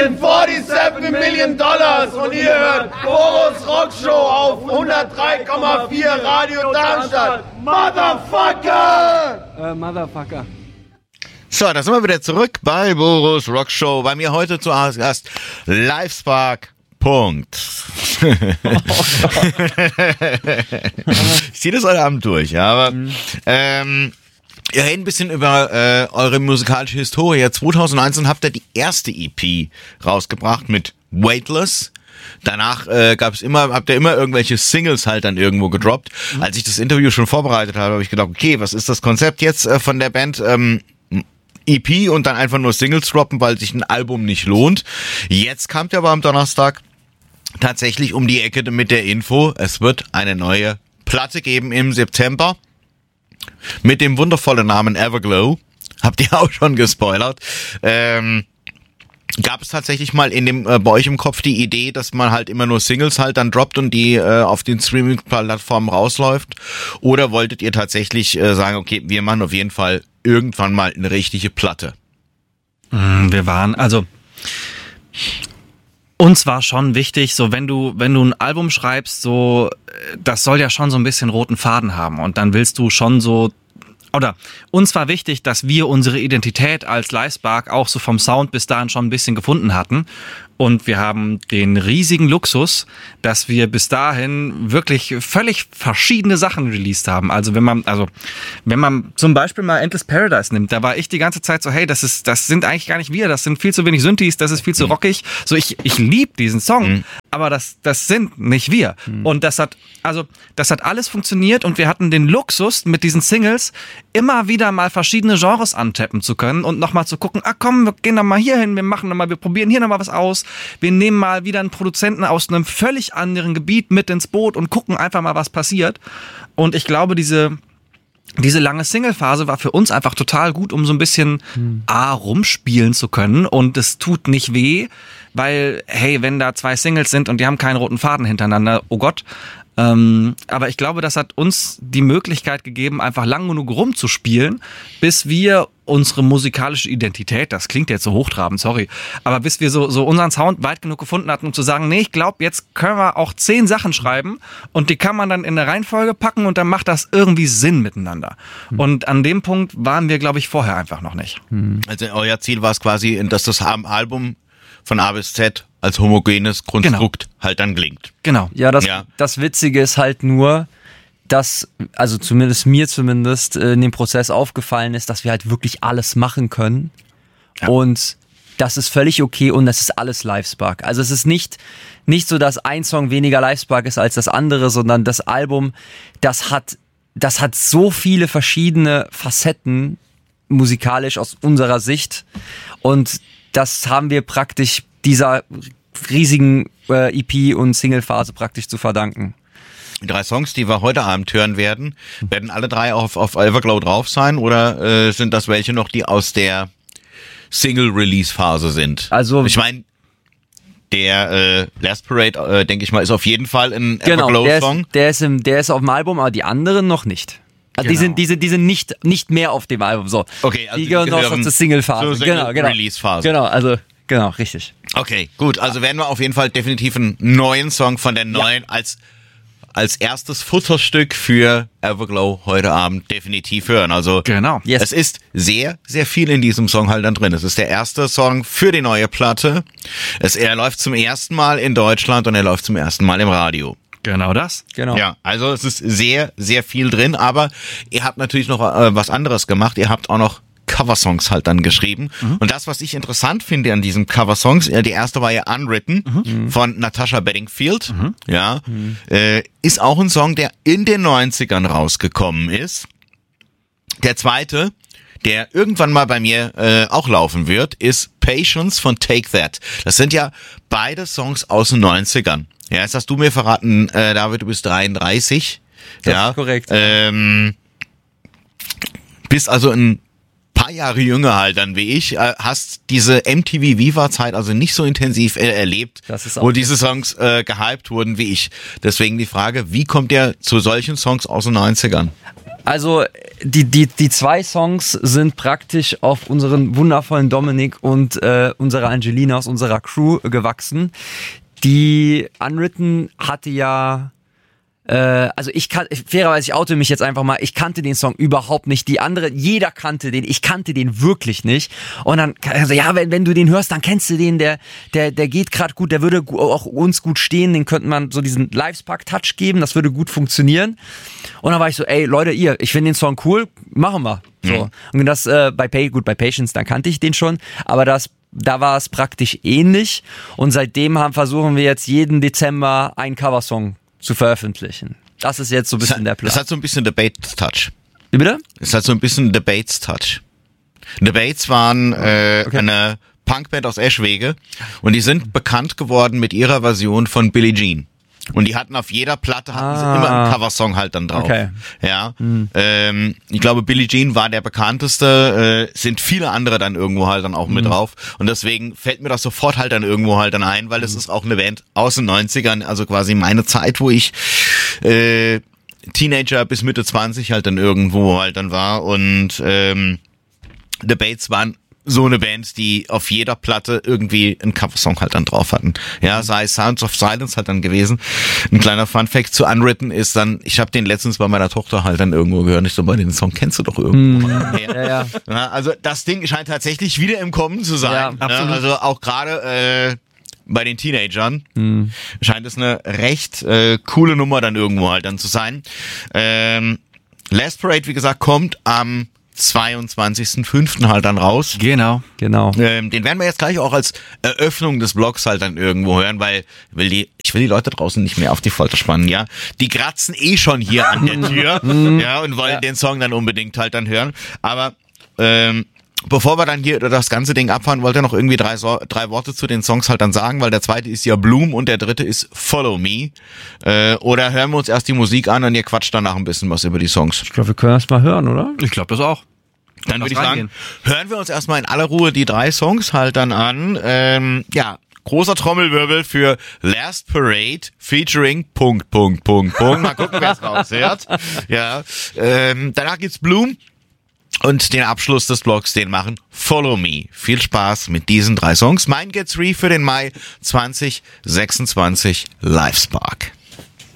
sind 47 Million Dollars und ihr hört Boros Rockshow auf 103,4 Radio Darmstadt. Motherfucker! Motherfucker. So, da sind wir wieder zurück bei Boros Rockshow. Bei mir heute zu Gast Livespark. Punkt. Ich ziehe das heute Abend durch, ja, aber wir reden ein bisschen über eure musikalische Historie. 2019 habt ihr die erste EP rausgebracht mit Weightless. Danach habt ihr immer irgendwelche Singles halt dann irgendwo gedroppt. Als ich das Interview schon vorbereitet habe, habe ich gedacht, okay, was ist das Konzept jetzt von der Band? EP und dann einfach nur Singles droppen, weil sich ein Album nicht lohnt. Jetzt kamt ihr aber am Donnerstag tatsächlich um die Ecke mit der Info, es wird eine neue Platte geben im September mit dem wundervollen Namen Everglow. Habt ihr auch schon gespoilert. Gab es tatsächlich mal bei euch im Kopf die Idee, dass man halt immer nur Singles halt dann droppt und die auf den Streaming-Plattformen rausläuft? Oder wolltet ihr tatsächlich sagen, okay, wir machen auf jeden Fall irgendwann mal eine richtige Platte? Uns war schon wichtig, so wenn du ein Album schreibst, so das soll ja schon so ein bisschen roten Faden haben und dann willst du schon so, oder uns war wichtig, dass wir unsere Identität als Livespark auch so vom Sound bis dahin schon ein bisschen gefunden hatten. Und wir haben den riesigen Luxus, dass wir bis dahin wirklich völlig verschiedene Sachen released haben. Also wenn man zum Beispiel mal Endless Paradise nimmt, da war ich die ganze Zeit so, hey, das sind eigentlich gar nicht wir, das sind viel zu wenig Synthes, das ist viel zu rockig. So, ich liebe diesen Song, aber das sind nicht wir. Und das hat alles funktioniert und wir hatten den Luxus, mit diesen Singles immer wieder mal verschiedene Genres antappen zu können und nochmal zu gucken, komm, wir gehen doch mal hier hin, wir probieren hier nochmal was aus. Wir nehmen mal wieder einen Produzenten aus einem völlig anderen Gebiet mit ins Boot und gucken einfach mal, was passiert. Und ich glaube, diese lange Single-Phase war für uns einfach total gut, um so ein bisschen rumspielen zu können. Und es tut nicht weh, weil, hey, wenn da 2 Singles sind und die haben keinen roten Faden hintereinander, oh Gott. Aber ich glaube, das hat uns die Möglichkeit gegeben, einfach lang genug rumzuspielen, bis wir unsere musikalische Identität, das klingt jetzt so hochtrabend, sorry, aber bis wir so unseren Sound weit genug gefunden hatten, um zu sagen, nee, ich glaube, jetzt können wir auch 10 Sachen schreiben und die kann man dann in eine Reihenfolge packen und dann macht das irgendwie Sinn miteinander. Und an dem Punkt waren wir, glaube ich, vorher einfach noch nicht. Also euer Ziel war es quasi, dass das Album von A bis Z als homogenes Konstrukt halt dann klingt. Genau. Ja, das Witzige ist halt nur, dass, also mir zumindest in dem Prozess aufgefallen ist, dass wir halt wirklich alles machen können. Ja. Und das ist völlig okay und das ist alles Livespark. Also es ist nicht so, dass ein Song weniger Livespark ist als das andere, sondern das Album, das hat so viele verschiedene Facetten musikalisch aus unserer Sicht und das haben wir praktisch dieser riesigen EP- und Single-Phase praktisch zu verdanken. Die 3 Songs, die wir heute Abend hören werden alle 3 auf Everglow drauf sein oder sind das welche noch, die aus der Single-Release-Phase sind? Also ich meine, der Last Parade, denke ich mal, ist auf jeden Fall ein Everglow-Song. Der ist auf dem Album, aber die anderen noch nicht. Also genau. Die sind nicht mehr auf dem Album. So. Okay, also die gehören noch aus der Single-Phase. Genau. Release-Phase. Genau, richtig. Okay, gut. Also werden wir auf jeden Fall definitiv einen neuen Song von der neuen als erstes Futterstück für Everglow heute Abend definitiv hören. Also genau. Yes. Es ist sehr, sehr viel in diesem Song halt dann drin. Es ist der erste Song für die neue Platte. Er läuft zum ersten Mal in Deutschland und er läuft zum ersten Mal im Radio. Genau das. Genau. Ja, also es ist sehr, sehr viel drin, aber ihr habt natürlich noch was anderes gemacht. Ihr habt auch noch Coversongs halt dann geschrieben. Und das, was ich interessant finde an diesen Coversongs, die erste war ja Unwritten von Natasha Bedingfield, ist auch ein Song, der in den 90ern rausgekommen ist. Der zweite, der irgendwann mal bei mir auch laufen wird, ist Patience von Take That. Das sind ja beide Songs aus den 90ern. Ja, jetzt hast du mir verraten, David, du bist 33. Das ist korrekt. Bist also ein paar Jahre jünger halt dann wie ich, hast diese MTV Viva-Zeit also nicht so intensiv erlebt, wo diese Songs gehypt wurden wie ich. Deswegen die Frage, wie kommt ihr zu solchen Songs aus den 90ern? Also die 2 Songs sind praktisch auf unseren wundervollen Dominik und unserer Angelina aus unserer Crew gewachsen. Die Unwritten hatte ja also fairerweise, ich oute mich jetzt einfach mal, ich kannte den Song überhaupt nicht. Jeder kannte den, ich kannte den wirklich nicht. Und dann, also ja, wenn du den hörst, dann kennst du den, der geht gerade gut, der würde auch uns gut stehen, den könnte man so diesen Livespark-Touch geben, das würde gut funktionieren. Und dann war ich so, ey Leute, ich finde den Song cool, machen wir. So. Und das bei Patience, dann kannte ich den schon, aber da war es praktisch ähnlich. Und seitdem versuchen wir jetzt jeden Dezember einen Coversong zu veröffentlichen. Das ist jetzt so ein bisschen der Plan. Das hat so ein bisschen Debate-Touch. Wie bitte? Es hat so ein bisschen Debates-Touch. Debates waren eine Punkband aus Eschwege und die sind bekannt geworden mit ihrer Version von Billie Jean. Und die hatten auf jeder Platte hatten sie immer einen Coversong halt dann drauf. Okay. Ja. Ich glaube, Billie Jean war der bekannteste, sind viele andere dann irgendwo halt dann auch mit drauf. Und deswegen fällt mir das sofort halt dann irgendwo halt dann ein, weil es ist auch eine Band aus den 90ern, also quasi meine Zeit, wo ich Teenager bis Mitte 20 halt dann irgendwo halt dann war. Und Debates waren so eine Band, die auf jeder Platte irgendwie einen Coversong halt dann drauf hatten. Ja, sei Sounds of Silence halt dann gewesen. Ein kleiner Funfact zu Unwritten ist dann, ich habe den letztens bei meiner Tochter halt dann irgendwo gehört. Ich so, den Song kennst du doch irgendwo. Ja. Ja, also das Ding scheint tatsächlich wieder im Kommen zu sein. Ja, absolut. Also auch gerade bei den Teenagern scheint es eine recht coole Nummer dann irgendwo halt dann zu sein. Last Parade, wie gesagt, kommt am 22.05. halt dann raus. Genau. Den werden wir jetzt gleich auch als Eröffnung des Blogs halt dann irgendwo hören, weil ich will die Leute draußen nicht mehr auf die Folter spannen, ja. Die kratzen schon hier an der Tür, ja, und wollen den Song dann unbedingt halt dann hören. Aber bevor wir dann hier das ganze Ding abfahren, wollte ich noch irgendwie drei Worte zu den Songs halt dann sagen, weil der zweite ist ja Bloom und der dritte ist Follow Me. Oder hören wir uns erst die Musik an und ihr quatscht danach ein bisschen was über die Songs. Ich glaube, wir können das mal hören, oder? Ich glaube das auch. Dann würde ich sagen, hören wir uns erstmal in aller Ruhe die 3 Songs halt dann an. Großer Trommelwirbel für Last Parade featuring ... Mal gucken, wer es raushört. Ja, danach gibt's Bloom. Und den Abschluss des Blogs, den machen Follow Me. Viel Spaß mit diesen 3 Songs. Mein Get 3 für den Mai 2026 Livespark.